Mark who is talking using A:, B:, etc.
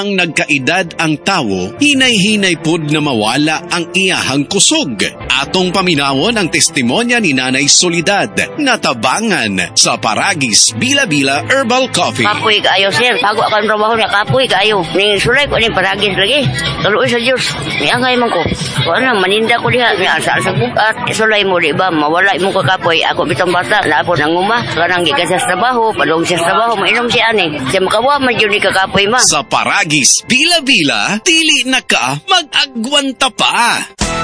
A: Ang nagkaedad ang tawo, hinay-hinay pod na mawala ang iyahang kusog. Atong paminawon ang testimonya ni Nanay Soledad, natabangan sa Paragis Bila-Bila Herbal Coffee.
B: Kapoy kaayo, sir. Bago akong trabaho niya, kapoy kaayo. Ning sulay ko ning Paragis lagi. Tuloy sa Diyos. Niangay man ko. Kung ano, maninda ko diha. Asa sa bukat. Sulay mo, di ba? Mawala mo ka kapoy. Ako bitong bata. Lapo ng uma. Kanang gikan sa trabaho. Padong sa trabaho. Mainom siya ani. Siya makawa man yun ni kakapoy ma.
A: Sa Paragis Bila-Bila, dili na ka mag-agwanta pa.